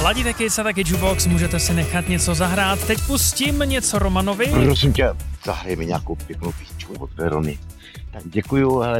Ladíte Kiss a taky Jukebox, můžete si nechat něco zahrát. Teď pustím něco Romanovi. Prosím tě, zahraj mi nějakou pěknou píčku od Verony. Tak děkuju, hele,